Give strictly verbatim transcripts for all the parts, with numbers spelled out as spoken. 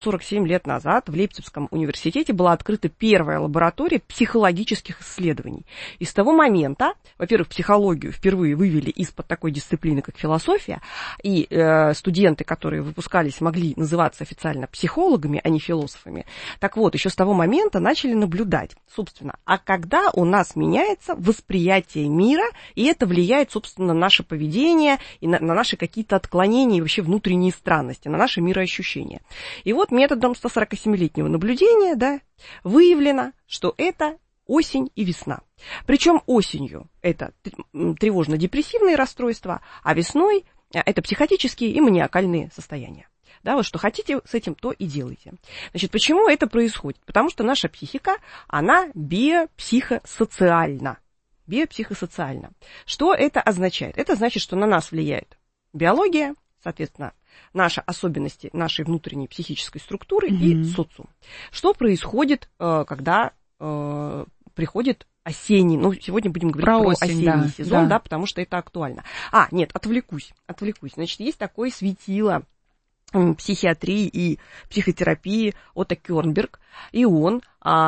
сорок семь лет назад в Лейпцигском университете была открыта первая лаборатория психологических исследований. И с того момента, во-первых, психологию впервые вывели из-под такой дисциплины, как философия, и э, студенты, которые выпускались, могли называться официально психологами, а не философами. Так вот, еще с того момента начали наблюдать, собственно, а когда у нас меняется восприятие мира, и это влияет, собственно, на наше поведение, и на, на наши какие-то отклонения, и вообще внутренние странности, на наше мироощущение. И вот методом сто сорокасемилетнего наблюдения, да, выявлено, что это осень и весна. Причем осенью это тревожно-депрессивные расстройства, а весной это психотические и маниакальные состояния. Да, вот что хотите с этим, то и делайте. Значит, почему это происходит? Потому что наша психика, она биопсихосоциальна. Биопсихосоциальна. Что это означает? Это значит, что на нас влияет биология, соответственно, наши особенности нашей внутренней психической структуры mm-hmm. и социум. Что происходит, когда э, приходит осенний, ну, сегодня будем говорить про, про осень, осенний да, сезон, да. да, потому что это актуально. А, нет, отвлекусь, отвлекусь. Значит, есть такое светило психиатрии и психотерапии Отто Кёрнберг, и он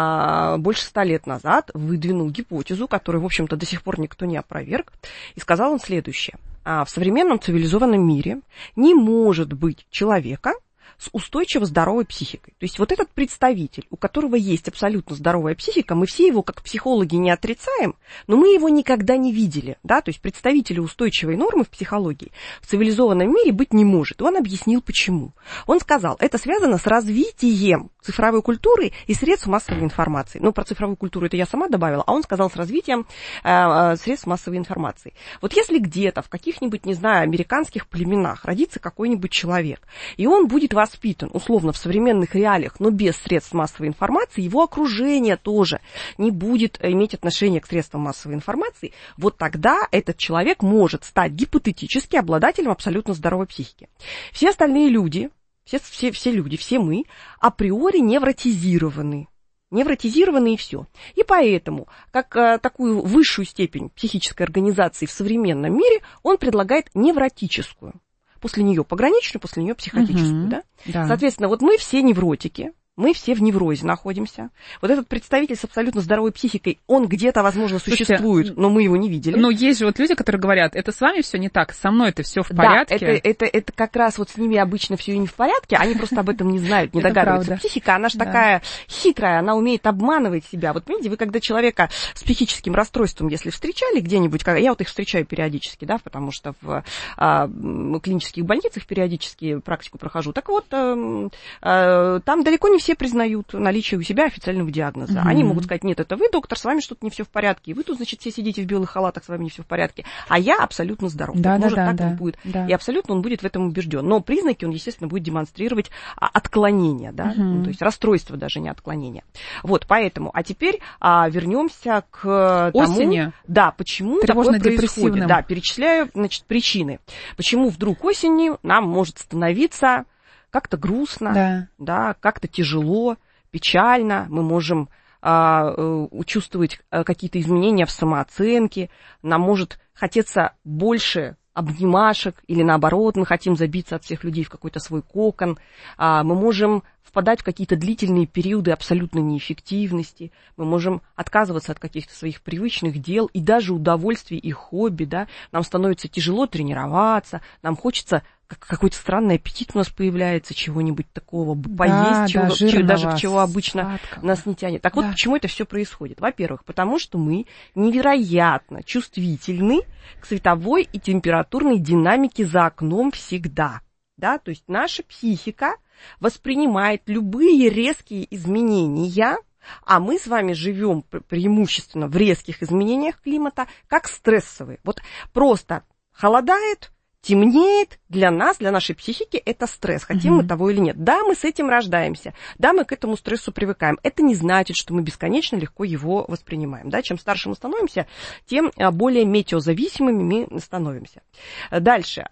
а, больше ста лет назад выдвинул гипотезу, которую, в общем-то, до сих пор никто не опроверг, и сказал он следующее. А, в современном цивилизованном мире не может быть человека с устойчиво здоровой психикой. То есть вот этот представитель, у которого есть абсолютно здоровая психика, мы все его как психологи не отрицаем, но мы его никогда не видели. Да? То есть представителя устойчивой нормы в психологии в цивилизованном мире быть не может. И он объяснил, почему. Он сказал, это связано с развитием цифровой культуры и средств массовой информации. Ну, про цифровую культуру это я сама добавила, а он сказал с развитием э, средств массовой информации. Вот если где-то в каких-нибудь, не знаю, американских племенах родится какой-нибудь человек, и он будет воспитан, условно, в современных реалиях, но без средств массовой информации, его окружение тоже не будет иметь отношения к средствам массовой информации, вот тогда этот человек может стать гипотетически обладателем абсолютно здоровой психики. Все остальные люди, все, все, все люди, все мы априори невротизированы. Невротизированы и все. И поэтому, как а, такую высшую степень психической организации в современном мире, он предлагает невротическую. После нее пограничную, после нее психотическую. Угу, да? Да. Соответственно, вот мы все невротики, мы все в неврозе находимся. Вот этот представитель с абсолютно здоровой психикой, он где-то, возможно, существует, Слушайте, но мы его не видели. Но есть же вот люди, которые говорят, это с вами все не так, со мной это все в порядке. Да, это, это, это как раз вот с ними обычно все и не в порядке, они просто об этом не знают, не догадываются. Психика, она же такая хитрая, она умеет обманывать себя. Вот видите, вы когда человека с психическим расстройством, если встречали где-нибудь, я вот их встречаю периодически, да, потому что в а, клинических больницах периодически практику прохожу, так вот, а, а, там далеко не все признают наличие у себя официального диагноза. Mm-hmm. Они могут сказать, нет, это вы, доктор, с вами что-то не все в порядке, и вы тут, значит, все сидите в белых халатах, с вами не все в порядке, а я абсолютно здоров. Да, Может, да, так да, он будет. Да. И абсолютно он будет в этом убежден. Но признаки он, естественно, будет демонстрировать отклонения, да, mm-hmm. ну, то есть расстройство даже, не отклонения. Вот, поэтому. А теперь а, вернемся к тому... Осени. Да, почему такое происходит. Да, перечисляю, значит, причины. Почему вдруг осенью нам может становиться... как-то грустно, да. Да, как-то тяжело, печально, мы можем а, чувствовать какие-то изменения в самооценке, нам может хотеться больше обнимашек, или наоборот, мы хотим забиться от всех людей в какой-то свой кокон, а, мы можем впадать в какие-то длительные периоды абсолютной неэффективности, мы можем отказываться от каких-то своих привычных дел и даже удовольствий и хобби, да, нам становится тяжело тренироваться, нам хочется какой-то странный аппетит у нас появляется, чего-нибудь такого, поесть, да, чего, да, даже чего обычно сладкого. Нас не тянет. Так да. Вот почему это все происходит? Во-первых, потому что мы невероятно чувствительны к световой и температурной динамике за окном всегда. Да? То есть наша психика воспринимает любые резкие изменения, а мы с вами живем преимущественно в резких изменениях климата, как стрессовые. Вот просто холодает, темнеет, для нас, для нашей психики это стресс, хотим mm-hmm. мы того или нет. Да, мы с этим рождаемся, да, мы к этому стрессу привыкаем. Это не значит, что мы бесконечно легко его воспринимаем. Да? Чем старше мы становимся, тем более метеозависимыми мы становимся. Дальше.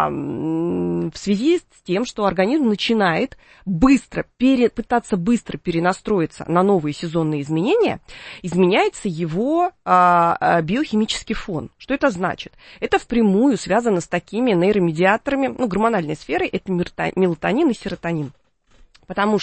В связи с тем, что организм начинает быстро, пере, пытаться быстро перенастроиться на новые сезонные изменения, изменяется его биохимический фон. Что это значит? Это впрямую связано с такими нейромедиаторами, ну, гормональной сферой, это мелатонин и серотонин. Потому что